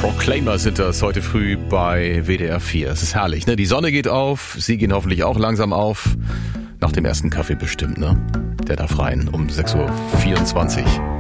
Proclaimers sind das heute früh bei WDR 4. Es ist herrlich, ne? Die Sonne geht auf, Sie gehen hoffentlich auch langsam auf. Nach dem ersten Kaffee bestimmt, ne? Der darf rein um 6.24 Uhr.